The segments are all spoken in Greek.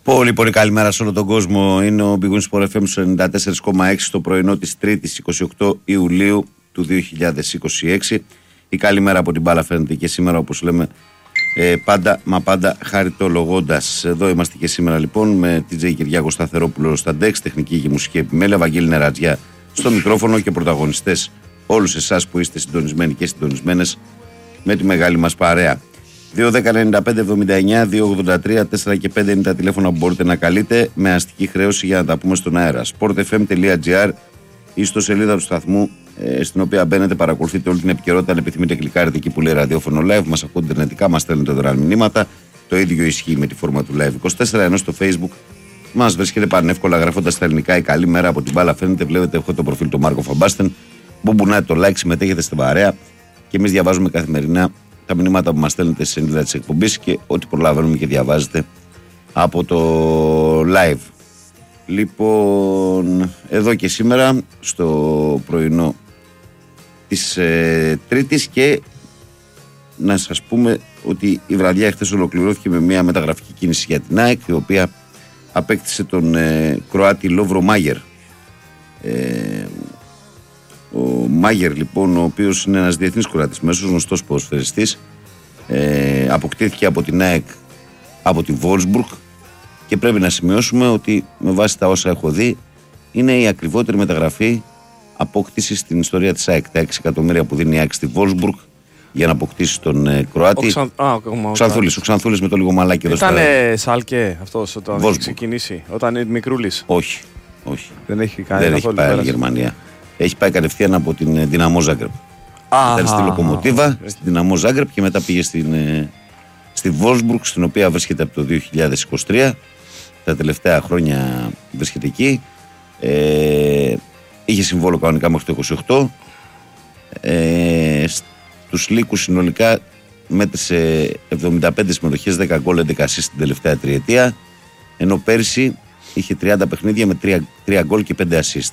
Πολύ πολύ καλημέρα σε όλο τον κόσμο. Είναι ο Big Win Sport FM 94,6 το πρωινό της 3ης 28 Ιουλίου του 2026. Η καλημέρα από την μπάλα φαίνεται και σήμερα, όπως λέμε, πάντα μα πάντα χαριτολογώντας. Εδώ είμαστε και σήμερα λοιπόν με την Τζέι Κυριάκο Σταθερόπουλο στα ντεξ, τεχνική και μουσική επιμέλεια, Βαγγέλη Νερατζιά στο μικρόφωνο και πρωταγωνιστές όλους εσάς που είστε συντονισμένοι και συντονισμένες με τη μεγάλη μας παρέα. 2-10-95-79-283-4 και 5 είναι τα τηλέφωνα που μπορείτε να καλείτε με αστική χρέωση για να τα πούμε στον αέρα. sportfm.gr ή στο σελίδα του σταθμού, στην οποία μπαίνετε, παρακολουθείτε όλη την επικαιρότητα. Αν επιθυμείτε, κλικάρετε εκεί που λέει ραδιόφωνο live, μας ακούτε ιντερνετικά, μας στέλνετε δωρεάν μηνύματα. Το ίδιο ισχύει με τη φόρμα του live 24, ενώ στο facebook μας βρίσκεται πανεύκολα γραφώντας τα ελληνικά. Η καλή μέρα από την μπάλα φαίνεται. Βλέπετε, έχω το προφίλ του Μάρκο Φαμπάστεν. Μπουμπουνάτε το like, συμμετέχετε στην παρέα και εμείς διαβάζουμε καθημερινά τα μηνύματα που μας στέλνετε στη σελίδα της εκπομπής και ό,τι προλαβαίνουμε και διαβάζετε από το live. Λοιπόν, εδώ και σήμερα στο πρωινό της Τρίτης, και να σας πούμε ότι η βραδιά χθες ολοκληρώθηκε με μια μεταγραφική κίνηση για την ΑΕΚ, η οποία απέκτησε τον Κροάτη Λόβρο Μάγερ. Ο Μάγερ λοιπόν, ο οποίος είναι ένας διεθνής Κροάτης μέσος, γνωστός ποδοσφαιριστής, αποκτήθηκε από την ΑΕΚ από τη Βόλσμπουργκ και πρέπει να σημειώσουμε ότι με βάση τα όσα έχω δει είναι η ακριβότερη μεταγραφή απόκτηση στην ιστορία της ΑΕΚ. Τα 6 εκατομμύρια που δίνει η ΑΕΚ στη Βόλσμπουργκ για να αποκτήσει τον Κροάτη. Ο Ξανθούλης με το λίγο μαλάκι εδώ. Ήταν Σάλκε αυτός όταν έχει ξεκινήσει, όταν είναι μικρούλης? Όχι. Δεν έχει πάει η Γερμανία. Έχει πάει κατευθείαν από την Δυναμό Ζάγκρεπ. Ήταν στη Λοκομοτίβα, στην Δυναμό Ζάγκρεπ και μετά πήγε στη Βόλσμπουργκ, στην οποία βρίσκεται από το 2023. Τα τελευταία χρόνια βρίσκεται εκεί. Είχε συμβόλαιο κανονικά μέχρι το 28. Στους λύκους συνολικά μέτρησε 75 συμμετοχές, 10 γκολ, 11 assist την τελευταία τριετία. Ενώ πέρσι είχε 30 παιχνίδια με 3 γκολ και 5 assist.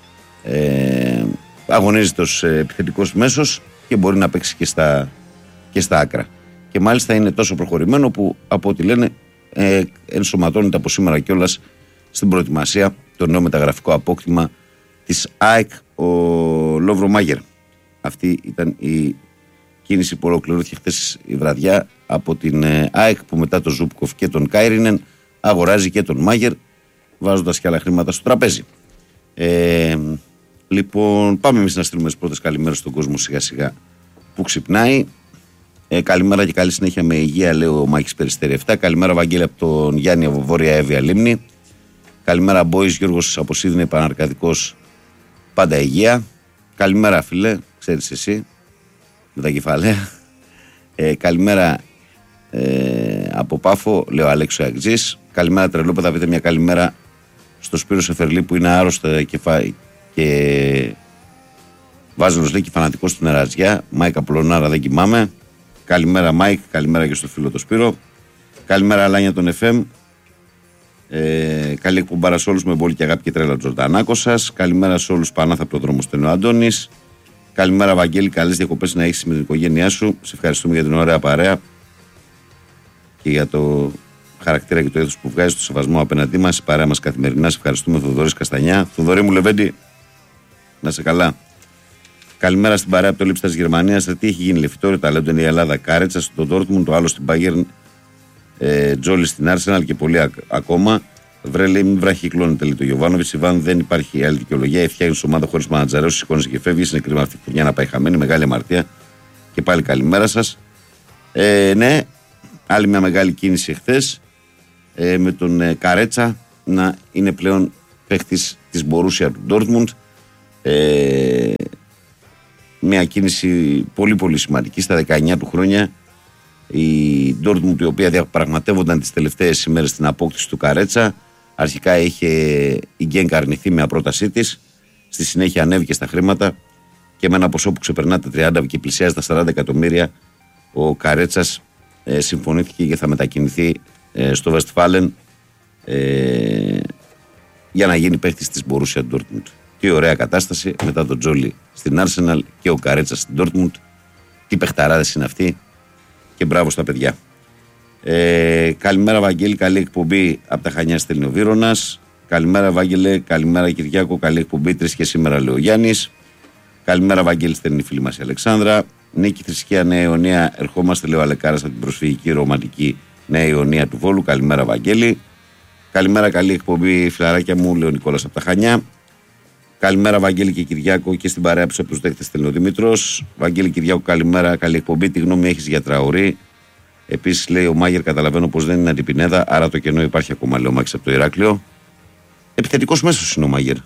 Αγωνίζεται ως επιθετικός μέσος και μπορεί να παίξει και στα άκρα. Και μάλιστα είναι τόσο προχωρημένο που, από ό,τι λένε, ενσωματώνεται από σήμερα κιόλας στην προετοιμασία το νέο μεταγραφικό απόκτημα της ΑΕΚ, ο Λόβρο Μάγερ. Αυτή ήταν η κίνηση που ολοκληρώθηκε χθες η βραδιά από την ΑΕΚ, που μετά τον Ζούπκοφ και τον Κάιρινεν αγοράζει και τον Μάγερ, βάζοντας και άλλα χρήματα στο τραπέζι. Λοιπόν, πάμε εμείς να στείλουμε τις πρώτες καλημέρες στον κόσμο σιγά σιγά που ξυπνάει. Καλημέρα και καλή συνέχεια με υγεία, λέει ο Μάκης Περιστέρη 7. Καλημέρα, Βαγγέλη, από τον Γιάννη από Βόρεια Εύβοια Λίμνη. Καλημέρα, Μπόης, Γιώργος από Σίδνεϊ, Παναρκαδικός, πάντα υγεία. Καλημέρα, φίλε, ξέρεις εσύ, με τα κεφαλαία. Καλημέρα από Πάφο, λέει ο Αλέξο Αγτζής. Καλημέρα, τρελόπεδα, πείτε μια καλημέρα στο Σπύρο Σεφερλή που είναι άρρωστα και Βάζελος, λέει, και φανατικός στην Νερατζιά. Μάικα Πλωνάρα, δεν κοιμάμαι. Καλημέρα, Μάικ. Καλημέρα και στο φίλο το Σπύρο. Καλημέρα, Αλάνια των FM. Καλή εκπομπάρα σε όλους, με πολύ και αγάπη και τρέλα Τζορτανάκο σας. Καλημέρα σε όλους, Πανάθα από τον δρόμο στενό Αντώνης. Καλημέρα, Βαγγέλη. Καλές διακοπές να έχεις με την οικογένειά σου. Σε ευχαριστούμε για την ωραία παρέα και για το χαρακτήρα και το ήθος που βγάζει, το σεβασμό απέναντί μας. Η παρέα μας καθημερινά. Σε ευχαριστούμε, Θοδωρής Καστανιά. Θοδωρή μου, Λεβέντη, να σε καλά. Καλημέρα στην παρέα από το Λίψτα της Γερμανίας. Τι έχει γίνει, Λεφτόριο, ταλέντο είναι η Ελλάδα. Κάρετσα στο Ντόρτμουντ, το άλλο στην Bayern, Τζόλι στην Arsenal και πολλοί ακόμα. Βρε, λέει, μην βραχυκλώνεται, λέει το Γιωβάνοβιτς. Ιβάν, δεν υπάρχει άλλη δικαιολογία. Φτιάχνει ομάδα χωρίς μανατζαρέου, σηκώνει και φεύγει. Είναι κρίμα αυτή η χρονιά να πάει χαμένη. Μεγάλη αμαρτία. Και πάλι καλημέρα σας. Ναι, άλλη μια μεγάλη κίνηση εχθές με τον Καρέτσα να είναι πλέον παίχτης της Μπορούσια του Ντόρτμουντ. Μια κίνηση πολύ πολύ σημαντική στα 19 του χρόνια. Η Ντόρτμουντ, η οποία διαπραγματεύονταν τις τελευταίες ημέρες την απόκτηση του Καρέτσα, αρχικά είχε η Γκένκ αρνηθεί μια πρότασή της. Στη συνέχεια ανέβηκε στα χρήματα και με ένα ποσό που ξεπερνά τα 30 και πλησιάζει τα 40 εκατομμύρια, ο Καρέτσας συμφωνήθηκε και θα μετακινηθεί στο Βεστφάλεν για να γίνει παίχτης της Μπορούσια Ντόρτμουντ. Τι ωραία κατάσταση μετά τον Τζόλι στην Arsenal και ο Καρέτσα στην Dortmund. Τι παιχταράδες είναι αυτοί και μπράβο στα παιδιά. Καλημέρα Βαγγέλη, καλή εκπομπή από τα Χανιά, στέλνει ο Βύρωνας. Καλημέρα Βάγγελε, καλημέρα Κυριάκο, καλή εκπομπή. 3 και σήμερα, λέει ο Γιάννης. Καλημέρα Βαγγέλη, στέλνει η φίλη μας η Αλεξάνδρα. Νίκη Θρησκεία, Νέα Ιωνία. Ερχόμαστε, λέει ο Αλεκάρας, από την προσφυγική ρομαντική Νέα Ιωνία του Βόλου. Καλημέρα Βαγγέλη. Καλημέρα, καλή εκπομπή, φιλαράκια μου, λέει ο Νικόλας από τα Χανιά. Καλημέρα Βαγγέλη και Κυριάκο και στην παρέα από τους δέκτες, στέλνει ο Δημήτρος. Βαγγέλη Κυριάκο, καλημέρα, καλή εκπομπή. Τι γνώμη έχεις για Τραωρή? Επίσης, λέει ο Μάγερ, καταλαβαίνω πως δεν είναι αντιπινέδα, άρα το κενό υπάρχει ακόμα, λέει ο Μάκης από το Ηράκλειο. Επιθετικός μέσος είναι ο Μάγερ.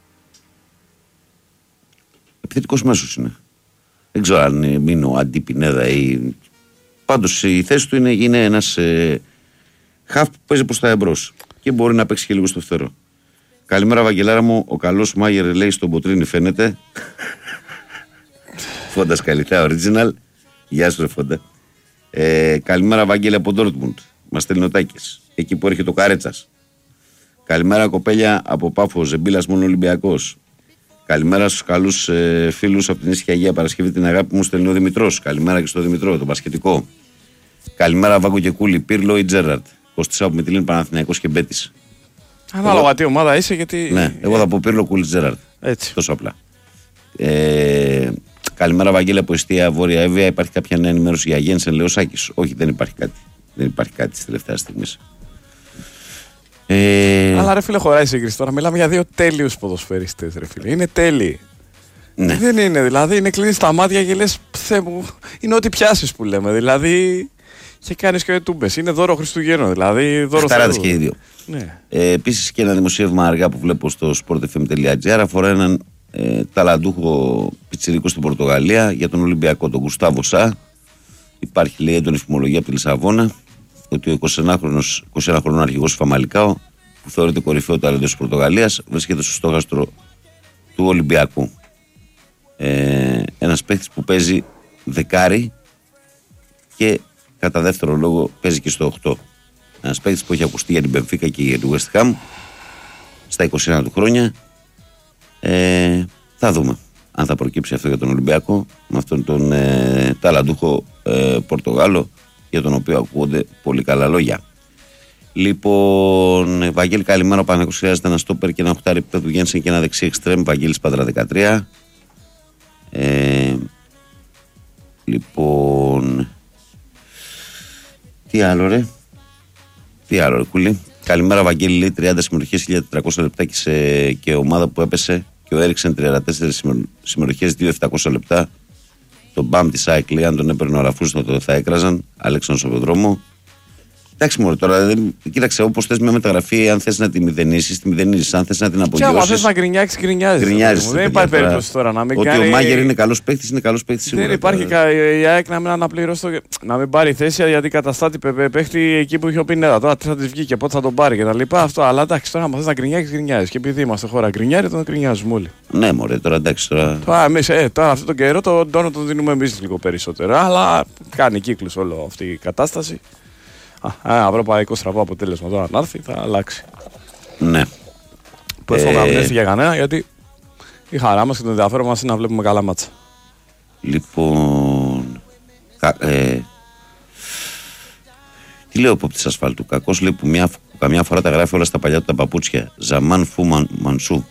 Επιθετικός μέσος είναι. Δεν ξέρω αν είναι ο αντιπινέδα ή. Πάντως η θέση του είναι ένας χαφ που παίζει προς τα εμπρός και μπορεί να παίξει και λίγο στο φτερό. Καλημέρα Βαγγελάρα μου, ο καλός Μάγερ, λέει, στον Ποτρίνη φαίνεται. Φόντας Καλυθέα original. Γεια σου ρε Φόντα. Καλημέρα Βαγγέλη από Ντόρτμουντ. Μας στέλνει ο Τάκης, εκεί που έρχεται ο Καρέτσας. Καλημέρα κοπέλια από Πάφο, Ζεμπίλας μόνο Ολυμπιακός. Καλημέρα στους καλούς φίλους από την Ήσυχη Αγία Παρασκευή, την αγάπη μου, στέλνει ο Δημητρός. Καλημέρα και στο Δημητρό, τον Πασχετικό. Καλημέρα Βάγκο και Κούλη, Πύρλο ή Τζέραρτ. Κωστήσα από Μητυλίν, Παναθηναϊκός και Μπέτης. Ανάλογα τι ομάδα είσαι, γιατί. Ναι, εγώ θα πω Πύρλο, Κούλη, Τζέραρτ. Έτσι. Τόσο απλά. Καλημέρα Βαγγέλη από Εστία Βόρεια Εύβοια. Υπάρχει κάποια νέα ενημέρωση για Γένσεν, λέει ο Σάκης? Όχι, δεν υπάρχει κάτι. Δεν υπάρχει κάτι τη τελευταία στιγμή. Αλλά ρε φίλε, χωράει σύγκριση τώρα. Μιλάμε για δύο τέλειους ποδοσφαιριστές, ρε φίλε. Είναι τέλειοι. Ναι. Δεν είναι, δηλαδή. Είναι κλείνεις τα μάτια και λες, Θεέ μου, είναι ό,τι πιάσεις που λέμε. Δηλαδή. Και κάνεις και τούμπες. Είναι δώρο Χριστουγέννων, δηλαδή. Δώρο Θεού. Και οι δύο. Ναι. Επίσης και ένα δημοσίευμα αργά που βλέπω στο sportfm.gr αφορά έναν ταλαντούχο πιτσιρίκο στην Πορτογαλία για τον Ολυμπιακό, τον Γκουστάβο Σα. Υπάρχει, λέει, έντονη φημολογία από τη Λισαβόνα ότι ο 21χρονος αρχηγός Φαμαλικάο, που θεωρείται κορυφαίο ταλέντο της Πορτογαλίας, βρίσκεται στο στόχαστρο του Ολυμπιακού. Ένας παίκτης που παίζει δεκάρι και κατά δεύτερο λόγο παίζει και στο 8. Ένας παίκτης που έχει ακουστεί για την Μπενφίκα και για την West Ham στα 21 του χρόνια. Θα δούμε αν θα προκύψει αυτό για τον Ολυμπιακό, με αυτόν τον ταλαντούχο Πορτογάλο, για τον οποίο ακούγονται πολύ καλά λόγια. Λοιπόν, Βαγγέλη, καλημέρα. Ο Παναγιώτης χρειάζεται ένα στόπερ και ένα οχτάρι επίπεδου Γένσεν και ένα δεξί εξτρέμ. Βαγγέλης Παντρά 13. Λοιπόν, τι άλλο ρε Κούλη? Καλημέρα Βαγγέλη, λέει, 30 συμμετοχές, 1400 λεπτά και ομάδα που έπεσε, και ο Έριξεν 34 συμμετοχές, 2700 λεπτά. Τον μπαμ της ΑΕΚ, λέει, αν τον έπαιρνε ο Ραφούς θα έκραζαν. Αλέξανδρος από δρόμο. Εντάξει μωρέ, τώρα κοίταξε, όπως θες μια μεταγραφή, αν θες να τη μηδενίσεις, τη μηδενίζεις. Αν θες να την απογειώσεις. Και άμα θες να γκρινιάξεις, γκρινιάζεις. Δεν υπάρχει περίπτωση τώρα να μην ότι κάνει. ο Μάγερ είναι καλός παίκτης, είναι καλός παίκτης σίγουρα. Δεν υπάρχει η ΑΕΚ να μην αναπληρώσει, να μην πάρει θέση, γιατί καταστάτη παίχτη εκεί που είχε ο Πινέδα. Τώρα τι θα τη βγει και πότε θα τον πάρει και τα λοιπά. Αυτό, αλλά εντάξει, τώρα άμα θες να γκρινιάξεις, γκρινιάζεις. Και επειδή είμαστε χώρα γκρινιάρι, τον γκρινιάζουμε όλοι. Ναι, μωρέ, τώρα εντάξει. Τώρα αυτόν τον καιρό τον τόνο τον δίνουμε εμείς λίγο περισσότερο. Αλλά κάνει κύκλους όλο αυτή η κατάσταση. Ευρωπαϊκό στραβό αποτέλεσμα τώρα να έρθει, θα αλλάξει. Ναι. Που εύχομαι να μην έρθει για κανένα, γιατί η χαρά μας και το ενδιαφέρον μας είναι να βλέπουμε καλά μάτσα. Λοιπόν. Τι λέει ο πόπτης ασφάλτου? Κακός, λέει, που καμιά φορά τα γράφει όλα στα παλιά του τα παπούτσια. Ζαμάν Φου Μανσού.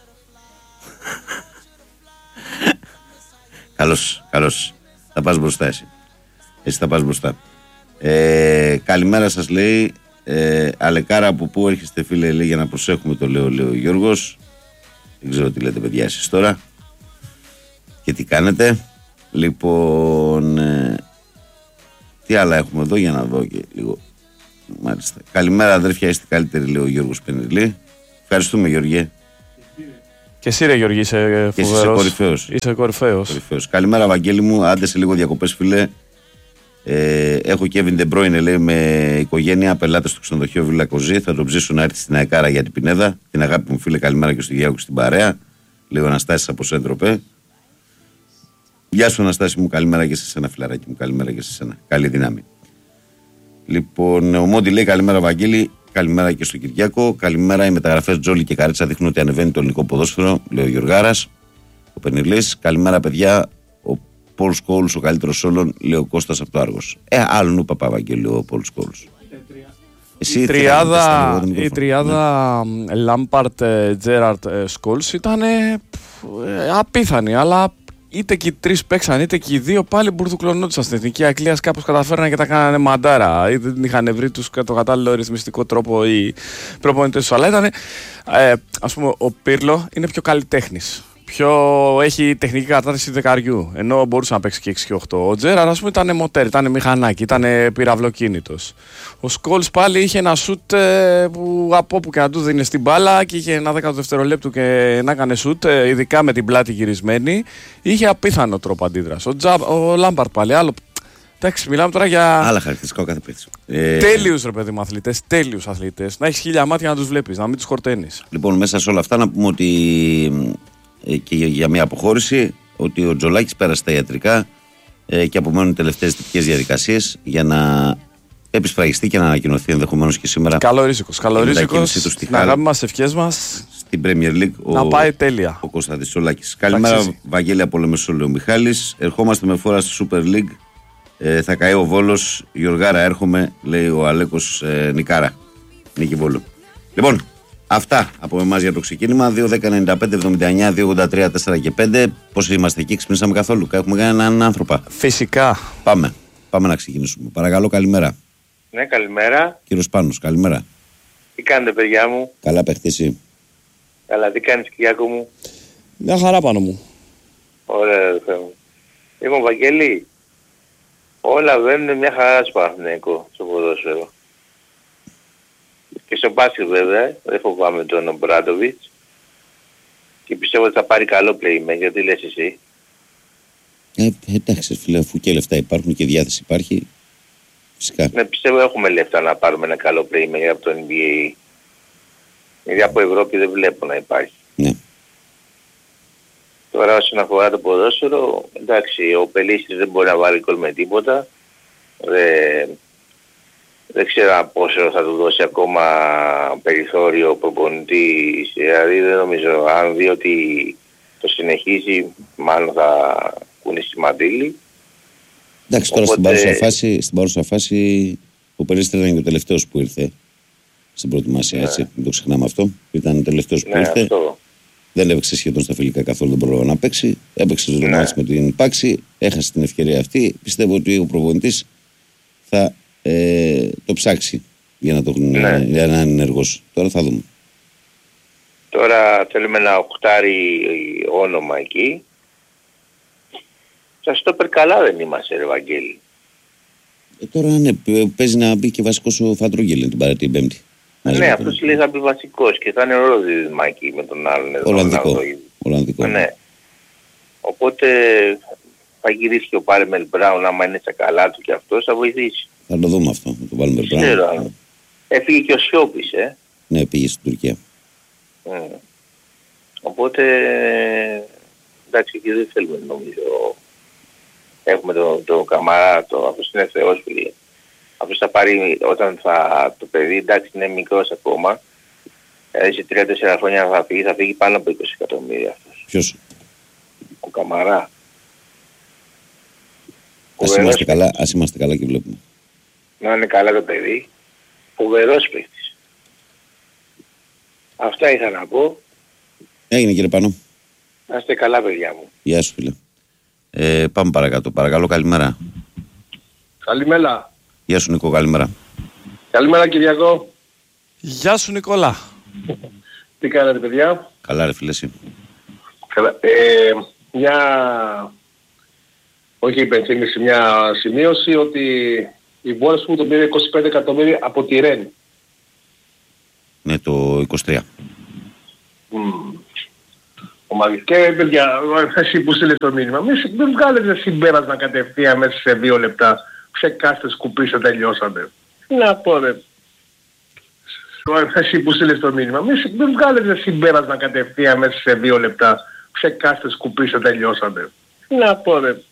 Καλώς. Θα πας μπροστά εσύ. Εσύ θα πας μπροστά. Καλημέρα σας, λέει, Αλεκάρα, από πού έρχεστε φίλε, λέει, για να προσέχουμε, το λέει ο Γιώργος. Δεν ξέρω τι λέτε παιδιά εσείς τώρα και τι κάνετε. Λοιπόν, τι άλλα έχουμε εδώ για να δω και λίγο. Μάλιστα. Καλημέρα αδέρφια, είστε καλύτεροι, λέει ο Γιώργος Πενιλή. Ευχαριστούμε Γιώργε. Και εσύ ρε Γιώργη, είσαι φοβερός. Είσαι κορυφαίος. Καλημέρα Βαγγέλη μου, άντε σε λίγο διακοπές φίλε. Έχω Kevin De Bruyne, λέει, με οικογένεια, πελάτες στο ξενοδοχείο Βίλα Κοζή. Θα τον ψήσω να έρθει στην Αεκάρα για την Πινέδα. Την αγάπη μου φίλε, καλημέρα και στο Γιάννη και στην παρέα. Λέει ο Αναστάσης από Σέντροπε. Γεια σου Αναστάση μου, καλημέρα και σε σένα φιλαράκι μου, καλημέρα και σε σένα. Καλή δύναμη. Λοιπόν, ο Μόντι λέει καλημέρα Βαγγέλη, καλημέρα και στο Κυριάκο. Καλημέρα, οι μεταγραφές Τζόλι και Καρέτσα δείχνουν ότι ανεβαίνει το ελληνικό ποδόσφαιρο, λέει ο Γιωργάρας. Ο Πενιλής, καλημέρα παιδιά. Πολ Σκόλς ο καλύτερος όλων, λέει ο Κώστας από το Άργος. Άλλον ο Παπαβαγγέλη ο Πολ Σκόλς. Η τριάδα Λάμπαρτ, Τζέραρτ, Σκόλς ήταν απίθανη, αλλά είτε και οι τρεις παίξαν είτε και οι δύο πάλι μπουρδουκλωνόντουσαν στην Εθνική Αγγλίας, κάπως καταφέρναν και τα κάνανε μαντάρα, είτε δεν είχαν βρει τους το κατάλληλο ρυθμιστικό τρόπο οι προπονητές τους, αλλά ήταν, ας πούμε, ο Πίρλο είναι πιο καλλιτέχνης. Έχει τεχνική κατάρτιση δεκαριού, ενώ μπορούσε να παίξει και 6 και 8. Ο Τζέραρ, ας πούμε, ήταν μοτέρ, ήταν μηχανάκι, ήταν πυραυλοκίνητος. Ο Σκόλς πάλι είχε ένα σουτ που από όπου και να του δίνει στην μπάλα και είχε ένα 10 δευτερολέπτου και να έκανε σουτ, ειδικά με την πλάτη γυρισμένη. Είχε απίθανο τρόπο αντίδραση. Ο Λάμπαρτ πάλι, άλλο. Εντάξει, μιλάμε τώρα για. Άλλα χαρακτηριστικά ο κάθε παίκτης. Τέλειους ρε παιδί μου αθλητές, τέλειους αθλητές. Να έχεις 1000 μάτια να τους βλέπεις, να μην τους χορταίνεις. Λοιπόν, μέσα σε όλα αυτά να πούμε ότι. Και για μια αποχώρηση, ότι ο Τζολάκης πέρασε τα ιατρικά και απομένουν τελευταίες τυπικές διαδικασίες για να επισφραγιστεί και να ανακοινωθεί ενδεχομένως και σήμερα. Καλό ρίσκος. Να αγάπη μας, ευχές μας. Στην Premier League να πάει τέλεια. Ο Κωνσταντής Τζολάκης. Καλημέρα, Βαγγέλη από Λεμεσό, λέει ο Μιχάλης. Ερχόμαστε με φόρα στη Super League. Θα καεί ο Βόλος. Γιωργάρα, έρχομαι, λέει ο Αλέκος Νικάρα. Νίκη Βόλου. Λοιπόν. Αυτά από εμάς για το ξεκίνημα. 2-10-95-79-283-4 και 5. Πώς είμαστε εκεί, ξυπνήσαμε καθόλου? Έχουμε έναν άνθρωπο. Φυσικά. Πάμε να ξεκινήσουμε. Παρακαλώ, καλημέρα. Ναι, καλημέρα. Κύριος Πάνος, καλημέρα. Τι κάνετε, παιδιά μου? Καλά, παίχτη εσύ? Καλά, τι κάνεις, Κυριάκο μου? Μια χαρά πάνω μου. Ωραία, ρε Θεέ μου. Λοιπόν, Βαγγέλη, όλα βαίνουν μια χαρά στο Παναθηναϊκό, στο ποδόσφαιρο. Και στο μπάσκετ βέβαια, δεν φοβάμαι τον Ομπράντοβιτς και πιστεύω ότι θα πάρει καλό playmaker, τι λες εσύ? Εντάξει φίλε, αφού και λεφτά υπάρχουν και διάθεση υπάρχει, φυσικά. Ναι, πιστεύω έχουμε λεφτά να πάρουμε ένα καλό playmaker από το NBA. Γιατί από Ευρώπη δεν βλέπω να υπάρχει. Ναι. Τώρα όσον αφορά το ποδόσφαιρο, εντάξει, ο Πελίστης δεν μπορεί να βάλει γκολ με τίποτα. Δεν ξέρω πόσο θα του δώσει ακόμα περιθώριο προπονητής, δηλαδή δεν νομίζω, αν δει ότι το συνεχίζει μάλλον θα κουνήσει μαντήλι. Εντάξει, τώρα στην παρούσα φάση ο Περίστρας ήταν και ο τελευταίος που ήρθε στην προετοιμασία, έτσι, μην το ξεχνάμε αυτό, ήταν ο τελευταίος που ήρθε. Αυτό. Δεν έπαιξε σχεδόν στα φιλικά καθόλου, δεν πρόλαβε να παίξει, έπαιξε στο μάτς με την Πάξη, έχασε την ευκαιρία αυτή, πιστεύω ότι ο προπονητής θα το ψάξει για να είναι ενεργός. Τώρα θα δούμε. Τώρα θέλουμε ένα οχτάρι όνομα εκεί. Σας το καλά δεν είμαστε, ρε Βαγγέλη. Τώρα ναι, παίζει να μπει και βασικός ο Φαντρόγγελ την Παρατή Πέμπτη. Ναι, αυτός λέει θα μπει βασικός και θα είναι ωραίο δίδυμάκι με τον άλλον. Ολλανδικό. Ναι. Οπότε θα γυρίσει και ο Πάλμερ Μπράουν, άμα είναι στα καλά του και αυτός θα βοηθήσει. Θα το δούμε αυτό με τον Πάλμερ Μπράουν. Έφυγε και ο Σιώπης, Ναι, πήγε στην Τουρκία. Οπότε, εντάξει, και δεν θέλουμε νομίζω. Έχουμε το Καμαρά, αυτός είναι θεός φίλε. Αυτός θα πάρει, όταν το παιδί, εντάξει, είναι μικρός ακόμα, σε 3-4 χρόνια θα φύγει πάνω από 20 εκατομμύρια αυτός. Ποιος? Ο Καμαρά. Ας είμαστε καλά και βλέπουμε. Να είναι καλά το παιδί. Φοβερός παίκτης. Αυτά είχα να πω. Έγινε κύριε Πανό. Να είστε καλά παιδιά μου. Γεια σου φίλε. Πάμε παρακάτω. Παρακαλώ, καλημέρα. Καλημέρα. Γεια σου Νίκο, καλημέρα. Καλημέρα Κυριακό. Γεια σου Νικόλα. Τι κάνετε παιδιά? Καλά ρε φίλε εσύ. Καλά. Όχι υπενθύμηση, μια σημείωση ότι η Βόρεια μου τον πήρε 25 εκατομμύρια από τη Ρεν. Ναι, το 23. Ο Μαγισκέ, παιδιά, εσύ που στείλες το μήνυμα, μην βγάλετε συμπέρασμα κατευθείαν μέσα σε 2 λεπτά. Ξεκάστε, σκουπίστε, τελειώσατε. Να πω ρε. Εσύ που στείλες το μήνυμα, μην βγάλετε συμπέρασμα κατευθείαν μέσα σε 2 λεπτά. Ξεκάστε, σκουπίστε, τελειώσατε. Να πω ρε.